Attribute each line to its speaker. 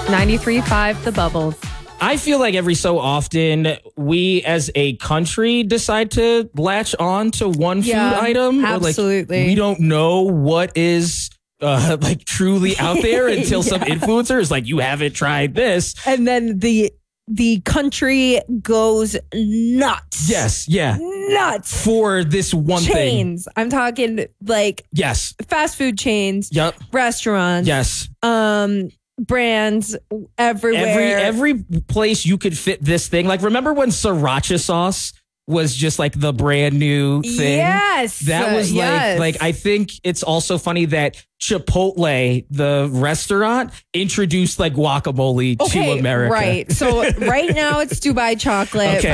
Speaker 1: 93.5 The Bubbles.
Speaker 2: I feel like every so often we as a country decide to latch on to one food item.
Speaker 1: Absolutely.
Speaker 2: Or like we don't know what is like truly out there until some influencer is like, you haven't tried this.
Speaker 1: And then the country goes nuts.
Speaker 2: Yes. Yeah.
Speaker 1: Nuts.
Speaker 2: For this one
Speaker 1: chains.
Speaker 2: thing.
Speaker 1: I'm talking like fast food chains.
Speaker 2: Yep.
Speaker 1: Restaurants.
Speaker 2: Yes.
Speaker 1: Brands everywhere.
Speaker 2: Every place you could fit this thing. Like, remember when sriracha sauce was just like the brand new thing?
Speaker 1: Yes.
Speaker 2: That was like I think it's also funny that Chipotle, the restaurant, introduced like guacamole to America.
Speaker 1: Right. So right now it's Dubai chocolate.
Speaker 2: Okay.